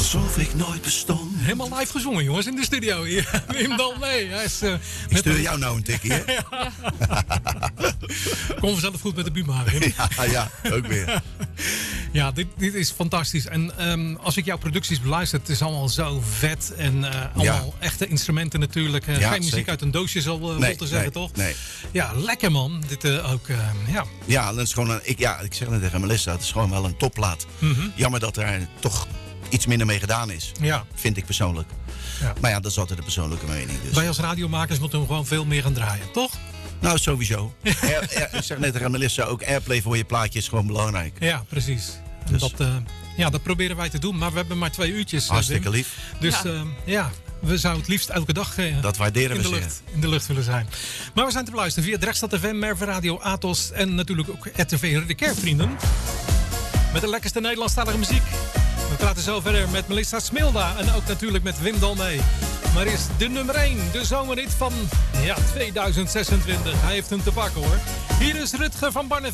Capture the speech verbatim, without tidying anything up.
Alsof ik nooit bestond. Helemaal live gezongen, jongens, in de studio hier. Wim Dalmee. Hij is, uh, ik stuur jou nou een tikkie, hè? Ja. Kom vanzelf goed met de Buma, Wim. Ja, ja, ook weer. Ja, dit, dit is fantastisch. En um, als ik jouw producties beluister, het is allemaal zo vet. En uh, allemaal ja. echte instrumenten natuurlijk. Uh, ja, geen muziek zeker. Uit een doosje, zal uh, nee, te zeggen, nee, toch? Nee. Ja, lekker man. Dit uh, ook, uh, ja. Ja, dat is gewoon een, ik, ja, ik zeg net tegen Melissa, het is gewoon wel een topplaat. Mm-hmm. Jammer dat er toch iets minder mee gedaan is. Ja. Vind ik persoonlijk. Ja. Maar ja, dat is altijd een persoonlijke mening. Dus. Wij als radiomakers moeten hem gewoon veel meer gaan draaien, toch? Nou, sowieso. Air, air, ik zeg net tegen Melissa, ook airplay voor je plaatje is gewoon belangrijk. Ja, precies. Dus. Dat, uh, ja, dat proberen wij te doen, maar we hebben maar twee uurtjes. Hartstikke lief. Dus ja, uh, ja we zouden het liefst elke dag uh, dat waarderen in, de we lucht, in de lucht willen zijn. Maar we zijn te beluisteren via Drechtstad F M, Merve Radio, Atos en natuurlijk ook R T V de Kerkvrienden. Met de lekkerste Nederlandstalige muziek. We praten zo verder met Melissa Smilda en ook natuurlijk met Wim Dalmee. Maar is de nummer één, de zomerhit van ja, tweeduizend zesentwintig. Hij heeft hem te pakken hoor. Hier is Rutger van Barneveld.